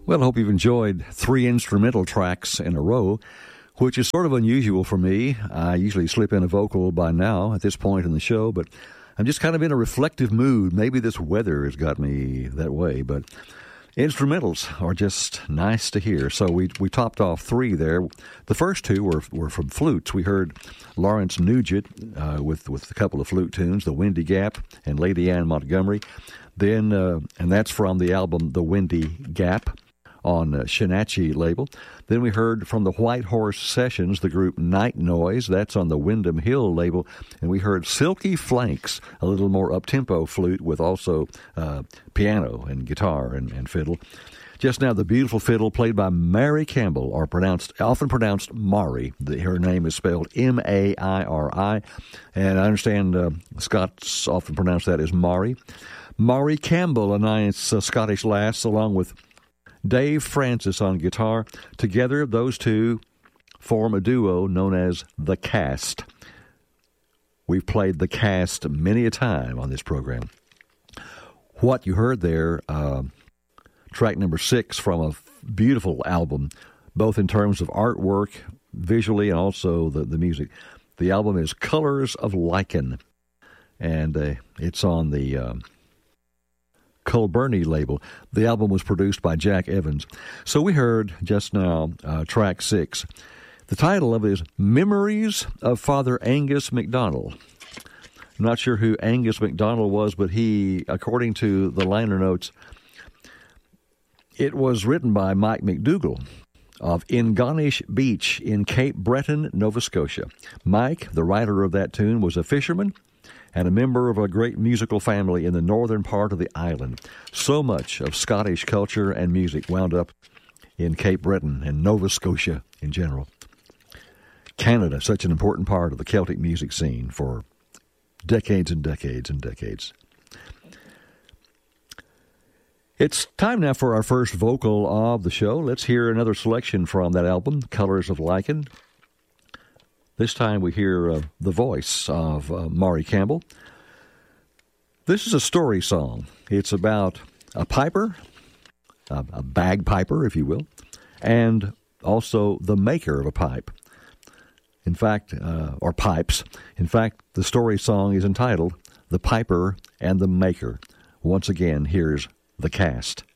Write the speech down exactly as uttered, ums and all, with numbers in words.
Well, I hope you've enjoyed three instrumental tracks in a row, which is sort of unusual for me. I usually slip in a vocal by now at this point in the show, but I'm just kind of in a reflective mood. Maybe this weather has got me that way, but instrumentals are just nice to hear. So we we topped off three there. The first two were were from flutes. We heard Lawrence Nugent uh, with, with a couple of flute tunes, The Windy Gap and Lady Ann Montgomery. Then, uh, and that's from the album The Windy Gap on uh, Shinachie label. Then we heard from the White Horse Sessions, the group Night Noise. That's on the Windham Hill label. And we heard Silky Flanks, a little more up-tempo flute with also uh, piano and guitar and, and fiddle. Just now, the beautiful fiddle played by Mari Campbell, or pronounced, often pronounced Mari. The, her name is spelled M A I R I, and I understand uh, Scots often pronounce that as Mari. Mari Campbell, a nice uh, Scottish lass, along with Dave Francis on guitar. Together, those two form a duo known as The Cast. We've played The Cast many a time on this program. What you heard there, uh, track number six from a beautiful album, both in terms of artwork, visually, and also the, the music. The album is Colors of Lichen, and uh, it's on the Uh, Culberni label. The album was produced by Jack Evans. So we heard just now uh, track six. The title of it is Memories of Father Angus MacDonald. I'm not sure who Angus MacDonald was, but he, according to the liner notes, it was written by Mike McDougall of Ingonish Beach in Cape Breton, Nova Scotia. Mike, the writer of that tune, was a fisherman and a member of a great musical family in the northern part of the island. So much of Scottish culture and music wound up in Cape Breton and Nova Scotia in general. Canada, such an important part of the Celtic music scene for decades and decades and decades. It's time now for our first vocal of the show. Let's hear another selection from that album, Colors of Lichen. This time we hear uh, the voice of uh, Mari Campbell. This is a story song. It's about a piper, a, a bagpiper, if you will, and also the maker of a pipe. In fact, uh, or pipes. In fact, the story song is entitled The Piper and the Maker. Once again, here's The Cast.